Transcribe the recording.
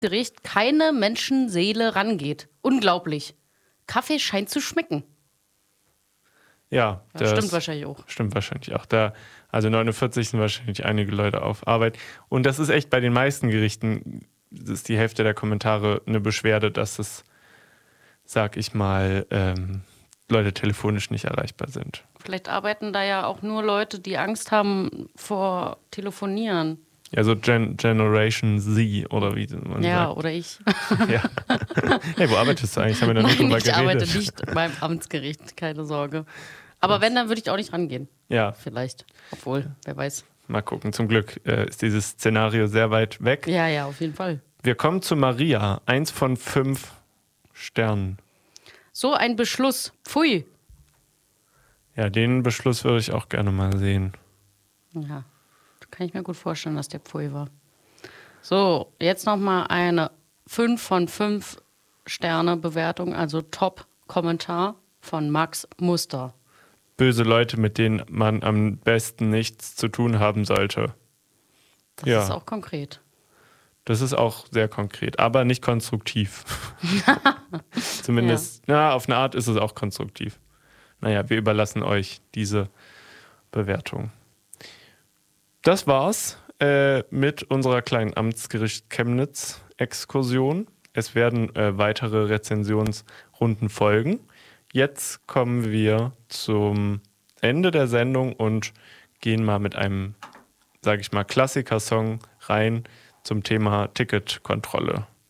Gericht keine Menschenseele rangeht. Unglaublich. Kaffee scheint zu schmecken. Ja, das stimmt wahrscheinlich auch. Stimmt wahrscheinlich auch. Also 49 sind wahrscheinlich einige Leute auf Arbeit. Und das ist echt bei den meisten Gerichten, das ist die Hälfte der Kommentare eine Beschwerde, dass es, sag ich mal, Leute telefonisch nicht erreichbar sind. Vielleicht arbeiten da ja auch nur Leute, die Angst haben vor Telefonieren. Ja, so Generation Z oder wie man sagt. Ja, oder ich. Ja. Hey, wo arbeitest du eigentlich? Haben wir noch nicht drüber geredet. Ich arbeite nicht beim Amtsgericht, keine Sorge. Aber wenn, dann würde ich auch nicht rangehen. Ja. Vielleicht. Obwohl, wer weiß. Mal gucken. Zum Glück ist dieses Szenario sehr weit weg. Ja, auf jeden Fall. Wir kommen zu Maria. 1 von 5 Sternen. So ein Beschluss. Pfui. Ja, den Beschluss würde ich auch gerne mal sehen. Ja, kann ich mir gut vorstellen, dass der Pfui war. So, jetzt nochmal eine 5 von 5 Sterne Bewertung, also Top-Kommentar von Max Muster. Böse Leute, mit denen man am besten nichts zu tun haben sollte. Das ist auch konkret. Das ist auch sehr konkret, aber nicht konstruktiv. Zumindest, auf eine Art ist es auch konstruktiv. Naja, wir überlassen euch diese Bewertung. Das war's mit unserer kleinen Amtsgericht Chemnitz-Exkursion. Es werden weitere Rezensionsrunden folgen. Jetzt kommen wir zum Ende der Sendung und gehen mal mit einem, sage ich mal, Klassiker-Song rein zum Thema Ticketkontrolle.